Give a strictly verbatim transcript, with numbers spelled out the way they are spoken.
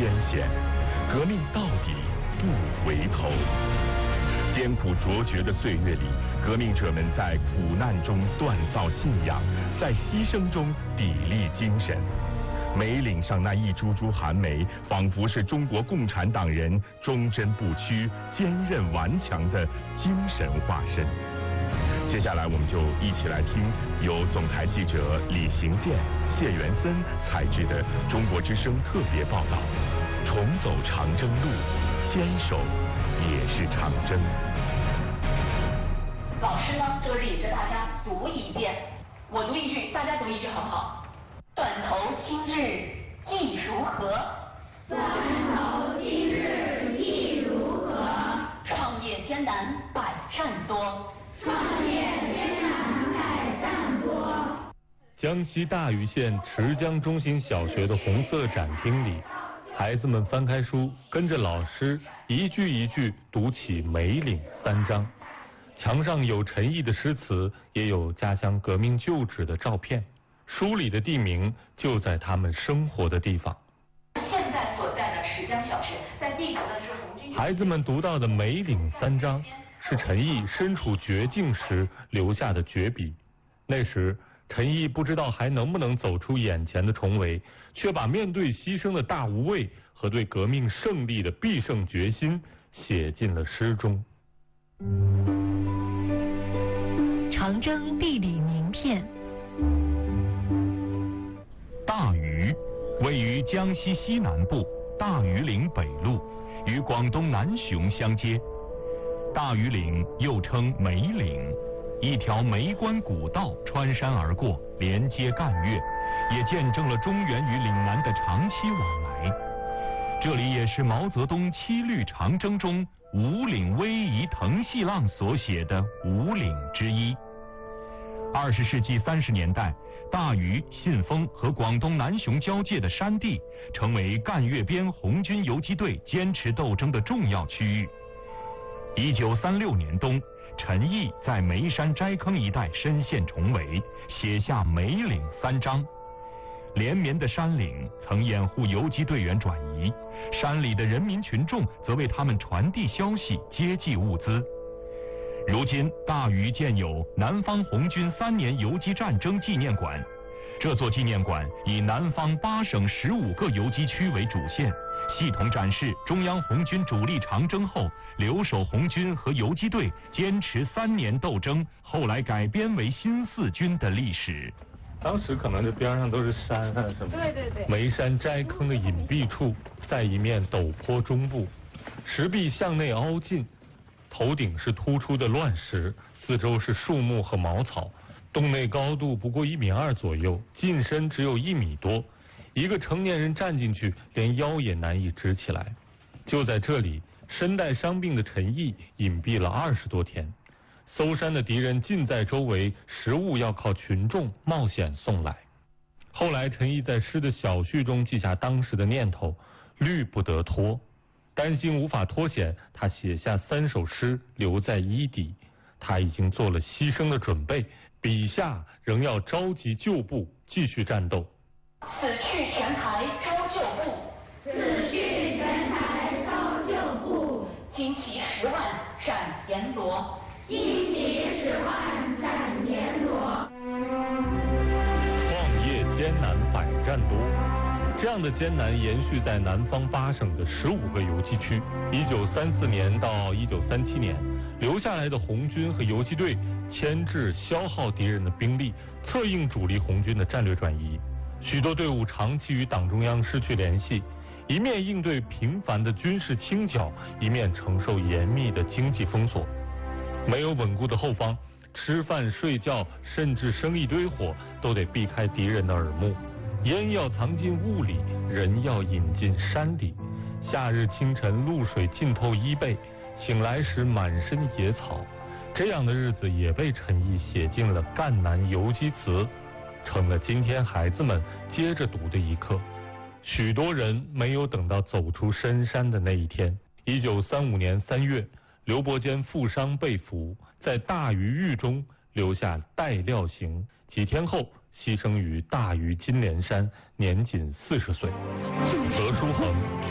艰险，革命到底不回头。艰苦卓绝的岁月里，革命者们在苦难中锻造信仰，在牺牲中砥砺精神。眉岭上那一株株寒梅，仿佛是中国共产党人忠贞不屈、坚韧顽强的精神化身。接下来，我们就一起来听由总台记者李行健、谢元森采制的中国之声特别报道：重走长征路，坚守也是长征。 老师呢，就是领着大家读一遍，我读一句，大家读一句，好不好？断头今日意如何？ 断头今日意如何？ 创业艰难百战多。 创业艰难百战多。 江西大余县池江中心小学的红色展厅里，孩子们翻开书，跟着老师一句一句读起《梅岭三章》。墙上有陈毅的诗词，也有家乡革命旧址的照片。书里的地名就在他们生活的地方。 现在所在的池江小学，在地图的是红军。 孩子们读到的《梅岭三章》是陈毅身处绝境时留下的绝笔。那时陈毅不知道还能不能走出眼前的重围，却把面对牺牲的大无畏和对革命胜利的必胜决心写进了诗中。 长征地理名片。 大余位于江西西南部大余岭北麓，与广东南雄相接。大余岭又称梅岭，一条梅关古道穿山而过，连接赣粤，也见证了中原与岭南的长期往来。这里也是毛泽东七律长征中五岭逶迤腾细浪所写的五岭之一。二十世纪三十年代，大余、信丰和广东南雄交界的山地，成为赣粤边红军游击队坚持斗争的重要区域。一九三六年冬，陈毅在梅山斋坑一带深陷重围，写下《梅岭三章》。连绵的山岭曾掩护游击队员转移，山里的人民群众则为他们传递消息、接济物资。如今大余建有南方红军三年游击战争纪念馆，这座纪念馆以南方八省十五个游击区为主线，系统展示中央红军主力长征后留守红军和游击队坚持三年斗争，后来改编为新四军的历史。 当时可能这边上都是山啊什么， 对对对。 梅山斋坑的隐蔽处，在一面陡坡中部，石壁向内凹进，头顶是突出的乱石，四周是树木和茅草，洞内高度不过一米二左右，进深只有一米多，一个成年人站进去，连腰也难以直起来。就在这里，身带伤病的陈毅隐蔽了二十多天。搜山的敌人近在周围，食物要靠群众冒险送来。后来陈毅在诗的小序中记下当时的念头：虑不得脱，担心无法脱险，他写下三首诗留在衣底。他已经做了牺牲的准备，笔下仍要召集旧部继续战斗。 此去全台招旧部， 此去全台招旧部， 旌旗十万斩阎罗， 旌旗十万斩阎罗。 创业艰难百战多，这样的艰难延续在南方八省的十五个游击区。一九三四年到一九三七年，留下来的红军和游击队牵制消耗敌人的兵力，策应主力红军的战略转移。许多队伍长期与党中央失去联系，一面应对频繁的军事清剿，一面承受严密的经济封锁。没有稳固的后方，吃饭睡觉甚至生一堆火都得避开敌人的耳目。烟要藏进雾里，人要引进山里。夏日清晨，露水浸透衣背，醒来时满身野草。这样的日子也被陈毅写进了《赣南游击词》，成了今天孩子们接着读的一课。许多人没有等到走出深山的那一天。一九三五年三月，刘伯坚负伤被俘，在大余狱中留下待料刑，几天后牺牲于大余金莲山，年仅四十岁。何书恒。